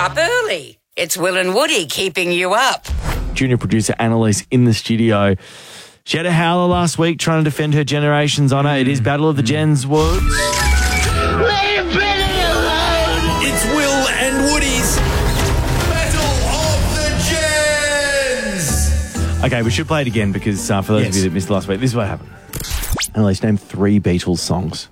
up early. It's Will and Woody keeping you up. Junior producer Annalise in the studio. She had a howler last week trying to defend her generation's honour. It is Battle of the Gens Woods. Leave Billy alone! It's Will and Woody's Battle of the Gens! Okay, we should play it again because for those of you that missed last week, this is what happened. Annalise, name 3 Beatles songs.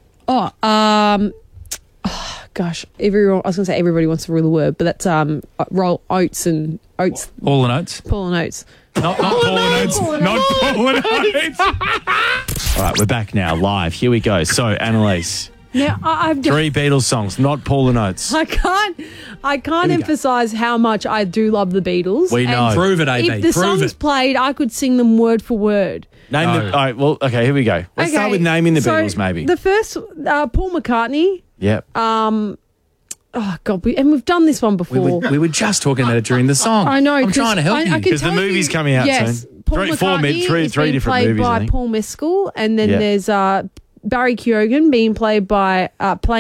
Gosh, I was going to say Everybody Wants to Rule the World, but that's Roll Oates and Oates. Paul and Oates. Paul and Oates. Not Paul and Oates. Not Paul and Oates. All right, we're back now, live. Here we go. So, Annalise, Now, I've 3 Beatles songs, not Paul and Oates. I can't emphasise how much I do love the Beatles. We know. Prove it, AB. If the Prove songs it. played, I could sing them word for word. Name the. All right, well, okay, here we go. Let's start with naming the Beatles, maybe. The first, Paul McCartney. Yep. Oh, God, we've done this one before. We were just talking about it during the song. I know. I'm trying to help you. Because the movie's coming out soon. Paul 3, 4, McCartney three is being different played movies, I by think. Paul Mescal, and then Yeah. there's Barry Keoghan being played by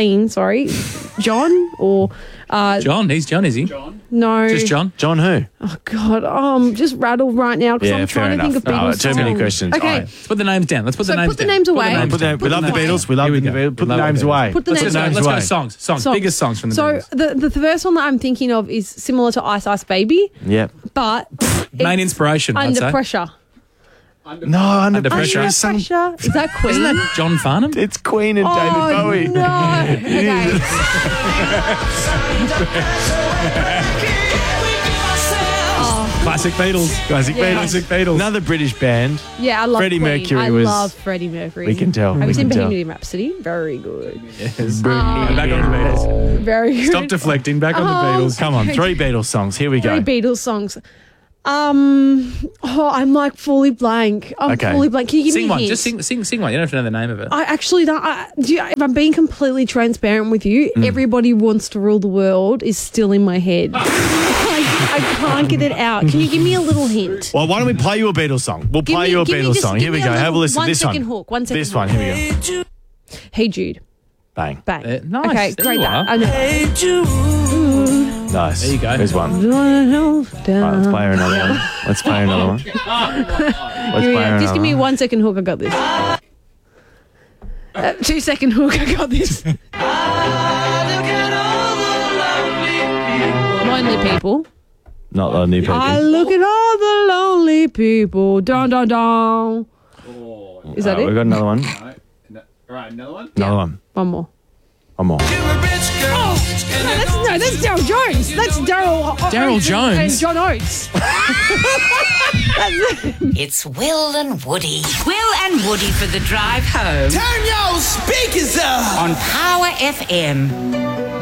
John or John, he's John, is he? no, Just John? John who? Oh God, I'm just rattled right now because Yeah, I'm fair trying to think enough. of Beatles Too many songs. questions. Okay, All right. Let's put the names down. Let's put So the names put the down. names away. names We down. love the Beatles. We love Here the we go. Beatles. Put the Love names away. Put the Let's names go. away. Let's go. away. Songs. So- Biggest songs from the So Beatles. the first one that I'm thinking of is similar to Ice Ice Baby, Yep. but Main it's inspiration, I'd Under say. Pressure. No, Under Pressure. Pressure. Under Pressure. Is that Queen? Isn't that John Farnham? It's Queen and David Bowie. No. Okay. Classic Beatles. Classic Yeah. Beatles. Classic Beatles. Another British band. Yeah, I love Freddie Queen. Mercury I was- love Freddie Mercury. We can tell. Have We you seen can tell. Bohemian Rhapsody? Very good. Yes. Back on the Beatles. Very good. Stop deflecting. Back on the Beatles. Come on, 3 Beatles songs. Here we go. 3 Beatles songs. I'm like fully blank. Okay. Fully blank. Can you give Sing me one. hints? Just sing one. You don't have to know the name of it. I actually don't. If I'm being completely transparent with you, Everybody Wants to Rule the World is still in my head. I can't get it out. Can you give me a little hint? Well, why don't we play you a Beatles song? We'll Give play me- you a give me Beatles just- song. give Here we me go. a Have a little- listen. one This second one. hook, one second This hook. one. Here we go. Hey Jude. Bang. Bang. Nice. Okay, There great. you That. are. I know. Nice. There you go. There's one. All right, let's play her another one. Let's play her another one. Let's Here we play her go. Just give me another 1 second hook. I got this. 2 second hook. I got this. Lonely People. Not Lonely People. I look at all the lonely people. Dun dun dun. Is that We've it? got another one. All right, another one. Another one. One more. One more. No, that's Daryl Jones. That's Daryl Jones? and John Oates. It's Will and Woody. Will and Woody for the drive home Turn your speakers up! on Power FM.